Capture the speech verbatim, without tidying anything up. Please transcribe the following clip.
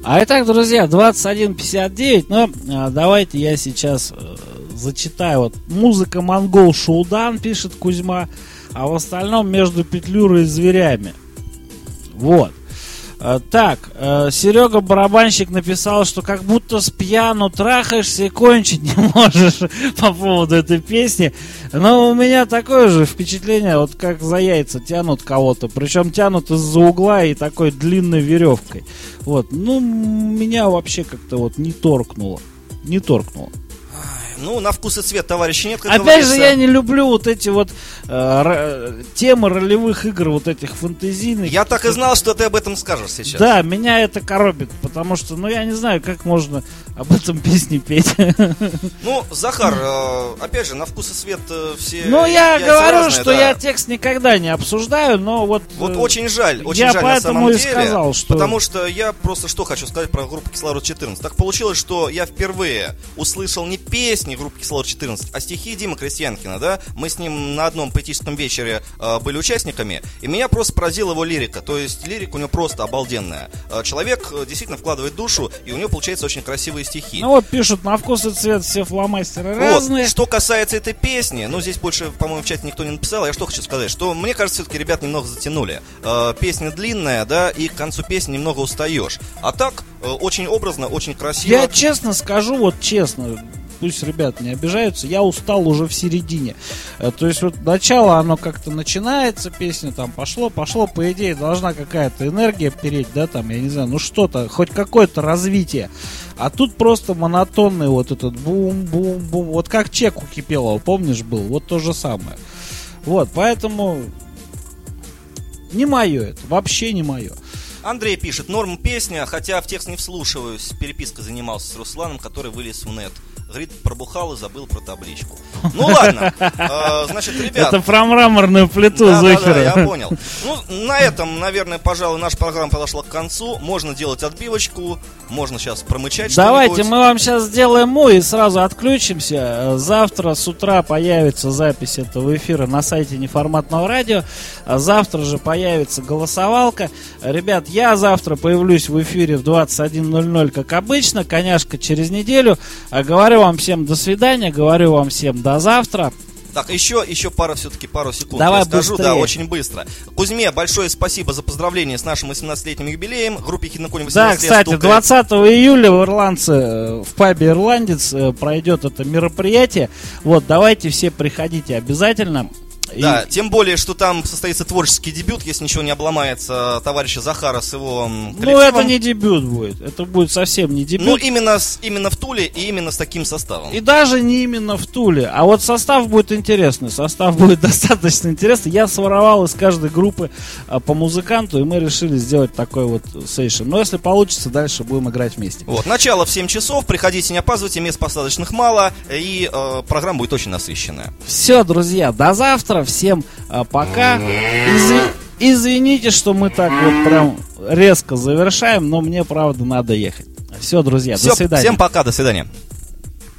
А итак, друзья, двадцать один пятьдесят девять, но а, давайте я сейчас э, зачитаю. Вот музыка Монгол Шоудан, пишет Кузьма, а в остальном между Петлюрой и зверями. Вот. А, так, э, Серега Барабанщик написал, что как будто с пьяну трахаешься и кончить не можешь по поводу этой песни. Но у меня такое же впечатление, вот как за яйца тянут кого-то. Причем тянут из-за угла и такой длинной веревкой. Вот, ну, меня вообще как-то вот не торкнуло. Не торкнуло. Ну, на вкус и цвет, товарищи, нет, как Опять говорится. же, я не люблю вот эти вот э, р- темы ролевых игр, вот этих фэнтезийных. Я так и знал, что ты об этом скажешь сейчас. Да, меня это коробит, потому что, ну, я не знаю, как можно об этом песни петь. Ну, Захар, э, опять же, на вкус и цвет э, все... Ну, я яйца говорю, разные, что да. я текст никогда не обсуждаю, но вот... Вот э, очень жаль, очень я жаль на поэтому самом и деле, сказал, что... потому что я просто что хочу сказать про группу Кислород четырнадцать. Так получилось, что я впервые услышал не песни группы Кислород четырнадцать, а стихи Димы Крестьянкина, да? Мы с ним на одном поэтическом вечере э, были участниками, и меня просто поразила его лирика. То есть лирика у него просто обалденная. Э, человек э, действительно вкладывает душу, и у него получаются очень красивые стихи. Ну вот пишут, на вкус и цвет все фломастеры разные. Вот. Что касается этой песни, ну здесь больше, по-моему, в чате никто не написал. Я что хочу сказать, что мне кажется, все-таки ребят немного затянули. Э, песня длинная, да, и к концу песни немного устаешь. А так, э, очень образно, очень красиво. Я честно скажу, вот честно, пусть ребят не обижаются, я устал уже в середине. Э, То есть вот начало, оно как-то начинается, песня там пошло, пошло, по идее должна какая-то энергия переть, да, там, я не знаю, ну что-то, хоть какое-то развитие. А тут просто монотонный вот этот бум-бум-бум, вот как чек у Кипелова, помнишь, был, вот то же самое. Вот, поэтому не мое это, вообще не мое. Андрей пишет, норм песня, хотя в текст не вслушиваюсь. Перепиской занимался с Русланом, который вылез в нет. Говорит, пробухал и забыл про табличку. Ну ладно, э, значит, ребят... Это про мраморную плиту да, Зухера. Да, да, я понял. Ну, на этом, наверное, пожалуй, наша программа подошла к концу. Можно делать отбивочку, можно сейчас промычать Давайте что-нибудь. мы вам сейчас сделаем мой и сразу отключимся. Завтра с утра появится запись этого эфира на сайте Неформатного радио. Завтра же появится голосовалка. Ребят, я завтра появлюсь в эфире в двадцать один ноль ноль, как обычно. Коняшка через неделю. Говорю вам всем до свидания, говорю вам всем до завтра. Так, еще, еще пару, все-таки пару секунд Давай я скажу, быстрее. да, очень быстро. Кузьме, большое спасибо за поздравление с нашим восемнадцатилетним юбилеем. Группе Хит на Коне Да, восемнадцать лет кстати, стукает. двадцатого июля в Ирландце, э, в пабе «Ирландец» э, пройдет это мероприятие. Вот, давайте все приходите обязательно. Да, И- тем более, что там состоится творческий дебют, если ничего не обломается, товарища Захара с его м, Ну, коллективом. это не дебют будет. Это будет совсем не дебют. Ну, именно, с, именно в Туле и именно с таким составом. И даже не именно в Туле. А вот состав будет интересный. Состав будет достаточно интересный. Я своровал из каждой группы а, по музыканту, и мы решили сделать такой вот сейшн. Но если получится, дальше будем играть вместе. Вот, начало в семь часов, приходите, не опаздывайте, мест посадочных мало, и э, программа будет очень насыщенная. Все, друзья, до завтра. Всем а, пока. Изв- Извините, что мы так вот прям резко завершаем, но мне, правда, надо ехать. Все, друзья, Всё, до свидания. Всем пока, до свидания.